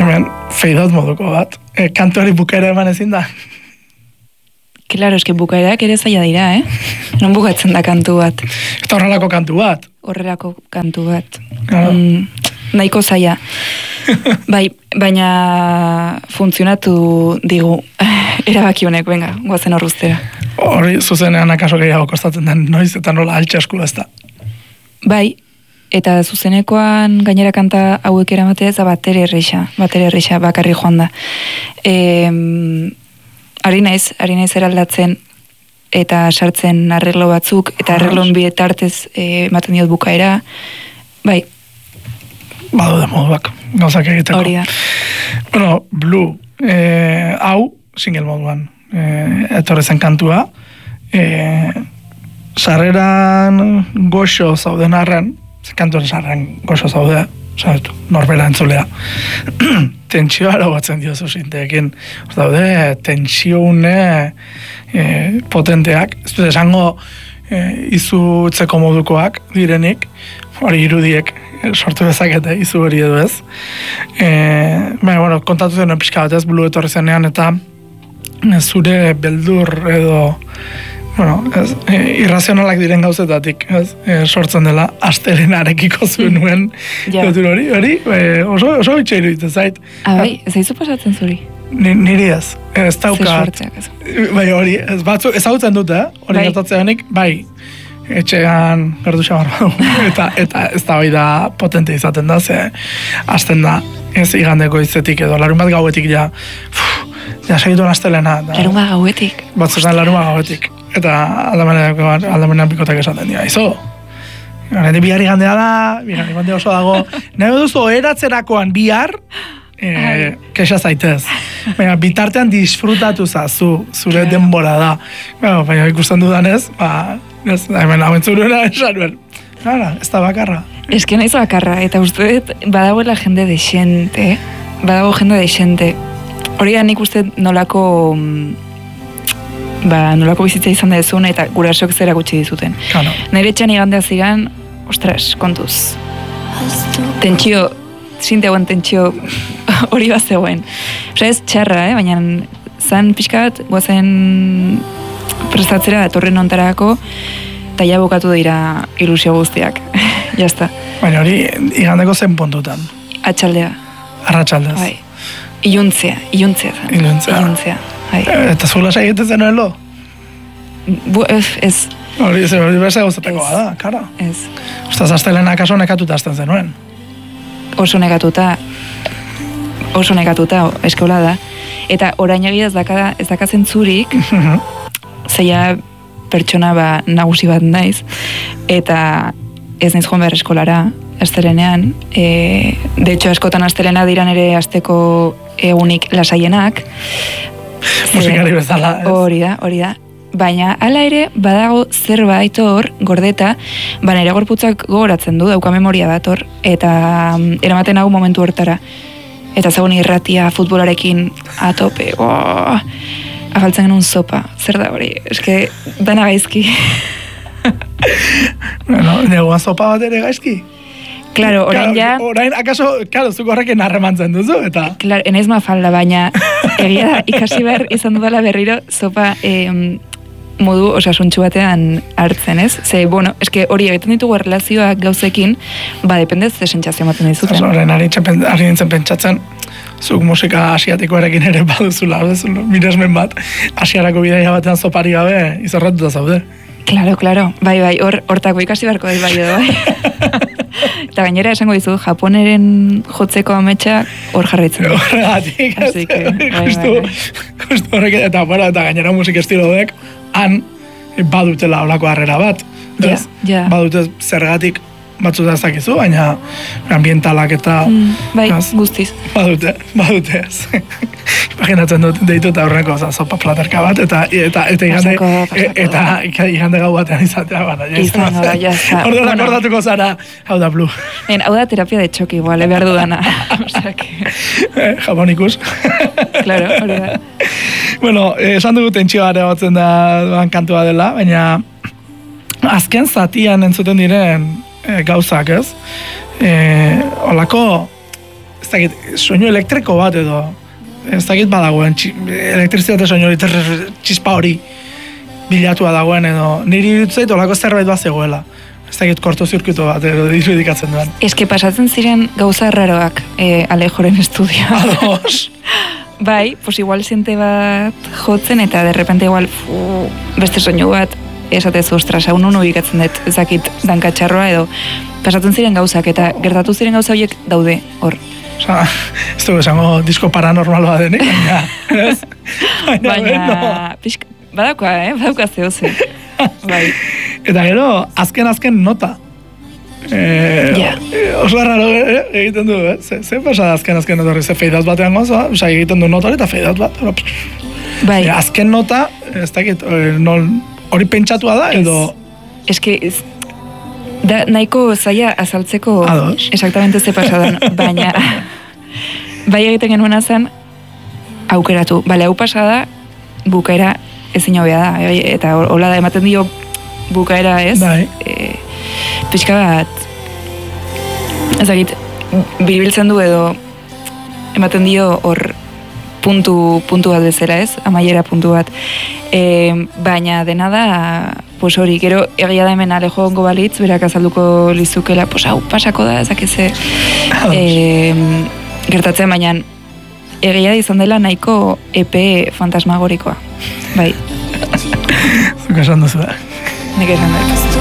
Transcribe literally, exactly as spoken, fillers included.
Hemen, fade out moduko bat. E, kantuari bukaera eman ezin da. Claro, eske bukaerak ere zaila dira, eh? Non bukatzen da kantu bat. Eta horrelako kantu bat. Horrelako kantu bat. Claro. Mm, nahiko zaila. Bai, baina funtzionatu digu erabaki honek, venga, goazen horruztera. Hori zuzenean akaso gehiago kostatzen den noiz eta nola altxasku ez da. Bai, eta zuzenekoan gainera kanta hauek eramatea ez da batere erreixa, batere erreixa bakarri joan da. E, ari naiz, ari naiz eraldatzen eta sartzen arreglo batzuk, eta arreglon bietartez e, ematen diot bukaera, bai. Badu da moduak, gauzak egiteko. Hori da. Bueno, Blue, eh, hau, single moduan, eh, etorri zen kantua, eh, sarreran goxo zauden arren, kantuan sarreran goxo zaude, sarretu, norbera entzulea, tentsioa batzen diozu zinteekin, daude, tentsione eh, potenteak, ez dut esango eh, izutzeko modukoak direnik, hori irudiek sortu bezakete izu hori edo ez. E, baina, bueno, kontatu zen pixka bat ez, Blue etorri zenean, eta zure beldur edo, bueno, ez, e, irrazionalak diren gauzetatik, ez, e, sortzen dela, astelenarekiko zuen nuen, lotur hori, hori, e, oso, oso bitxe iruditzen zait. Ah, bai, ez aizu pasatzen zuri? Ni, niri ez, ez daukat. Bai, hori, ez batzu, ezagutzen dute, hori bai. Gertatzeanik, bai, etxean gertu xabar badu, eta, eta ez da hori da potente izaten da, ze hasten da, ez igandeko izetik edo, larun bat gauetik ja, uf, ja segitu astelena. Larun bat gauetik? Batzutan larun bat gauetik, eta aldamenean bikotak esaten dira, izo, garen bihar igandea da, bihar igandea oso dago, nahi duzu eratzerakoan bihar, E, kexa zaitez. Baina, bitartean disfrutatu zazu, zure claro. Denbora da. Baina, baina ikusten dudanez, ba, ez, hemen hau entzuruena esan nuen. Gara, ez da bakarra. Ez que naiz bakarra, eta uste badagoela jende desente, badago jende desente. Hori da nik uste nolako, ba, nolako bizitza izan da ezun, eta gurasok zera gutxi dizuten. Claro. Nire etxean igandea zigan, ostras, kontuz. Tentsio, zintegoen tentsio hori bat zegoen. Osa ez txarra, eh? Baina zan pixka bat, guazen prestatzera etorren ontarako, eta ja bukatu dira ilusio guztiak. Jazta. Baina hori, igandeko zen puntutan? Atxaldea. Arratxaldez. Bai. Iluntzea, iluntzea zen. Iluntzea. Iluntzea, bai. Eta zula egiten zen nuelo? Bu, ez. Hori, ez hori beste gozateko da, kara. Ez. Ostaz, astelena akaso nekatuta azten zenuen? Oso negatuta, oso negatuta eskola da. Eta orain egia ez daka, ez dakazen zurik, zeia pertsona ba, nagusi bat naiz, eta ez naiz joan behar eskolara, astelenean. E, de hecho, askotan astelena diran ere asteko egunik lasaienak. Musikari bezala. Hori da, hori da. Baina, hala ere, badago zerbait hor, gordeta, ba nire gorputzak gogoratzen du, dauka memoria bat hor, eta um, eramaten hau momentu hortara. Eta zegoen irratia, futbolarekin atope, oh, afaltzen genuen sopa, zer da hori, eske, dana gaizki. Bueno, neguan sopa bat ere gaizki? Claro, orain ja... Orain, akaso, claro, zuko horrekin harremantzen duzu, eta... Claro, enaiz mafalda, baina egia da, ikasi behar izan dudala berriro sopa... Eh, modu osasuntxu batean hartzen, ez? Ze, bueno, eske hori egiten ditugu erlazioak gauzekin, ba, dependez ze sentsazio ematen dizuten. Horren, ari nintzen pentsatzen, zuk musika asiatikoarekin ere baduzula, miresmen bat, asiarako bidaia batean zopari gabe, izorratuta zaude. Claro, claro, bai, bai, hor, hortako ikasi beharko bai, bai, edo, bai. Eta gainera esango dizu, japoneren jotzeko ametsa hor jarraitzen. Horregatik, ez, justu, justu horrek, eta, bueno, eta gainera musik estilo dek, han badutela olako harrera bat. Ja, ja. Badute zergatik batzuta ez dakizu, baina ambientalak eta... Mm, bai, az, guztiz. Badute, badute ez. Imaginatzen dut, deitu eta horreko sopa platerka bat, eta eta eta igande, eta igande gau batean izatea, baina, ja, izan, hori, ja, ja. Orduan akordatuko zara, hau da Blue. En, hau da terapia de txoki, igual, behar dudana. Osea, que... eh, Japonikus. Claro, hori da. Bueno, esan dugu tentsioa ere batzen da doan kantua dela, baina azken zatian entzuten diren e, gauzak, ez? E, olako ez dakit, soinu elektriko bat edo, ez dakit badagoen, elektrizitate soinu txispa hori bilatua dagoen edo, niri irutzeit olako zerbait bat zegoela. Ez dakit kortozirkuito bat edo irudikatzen duen. Eske pasatzen ziren gauza raroak e, Alejoren estudioa. Ados. Bai, pues igual siente bat jotzen eta de repente igual fu, beste soinu bat esatezu, ostras, hau nun ubikatzen dut, ezakit dankatxarroa edo pasatzen ziren gauzak eta gertatu ziren gauza horiek daude hor. Osa, ez dugu esango disko paranormaloa denik, baina, ez? Baina, Baina pixka, badauka, eh? Badauka zehoze. Bai. Eta gero, azken-azken nota. E, Ja. Oso raro eh, egiten du, eh? Ze, ze pasa azken-azken nota hori, ze fade out batean goza, osa, egiten du nota hori eta fade out bat. Pero, Bai. e, azken nota, ez dakit, eh, nol, hori pentsatua da, edo... Eske, ez, da nahiko zaila azaltzeko Ados. exactamente ze pasadan, baina bai egiten genuena zen aukeratu. Bale, hau pasada bukaera ezin hobea da, bai, eta hola da ematen dio bukaera ez, Bai. e, pixka bat, ezagit, biribiltzen du edo ematen dio hor puntu, puntu bat bezala ez, amaiera puntu bat. E, baina dena da, pues hori, gero egia da hemen Alejo ongo balitz, berak azalduko lizukela, pues hau pasako da, ezakeze e, gertatzen, baina egia izan dela nahiko epe fantasmagorikoa. Bai, Zuk esan duzu da. nik esan dut.